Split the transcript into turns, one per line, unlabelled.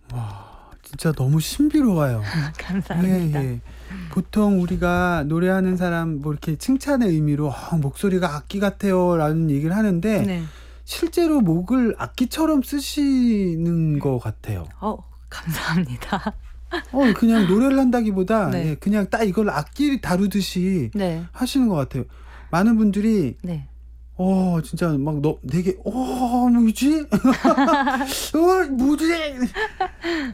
와, 진짜 너무 신비로워요.
감사합니다.
예. 보통 우리가 노래하는 사람 뭐 이렇게 칭찬의 의미로 목소리가 악기 같아요라는 얘기를 하는데
네.
실제로 목을 악기처럼 쓰시는 것 같아요.
감사합니다.
그냥 노래를 한다기보다
네.
예, 그냥 딱 이걸 악기 다루듯이
네.
하시는 것 같아요. 많은 분들이
네.
진짜 막 되게 뭐지? 뭐지?